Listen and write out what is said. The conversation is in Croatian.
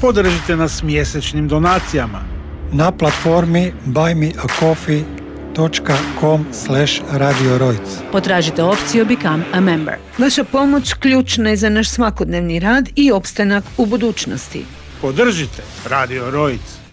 Podržite nas mjesečnim donacijama na platformi buymeacoffee.com/Radio Rojc. Potražite opciju Become a Member. Vaša pomoć ključna je za naš svakodnevni rad i opstanak u budućnosti. Podržite Radio Rojc.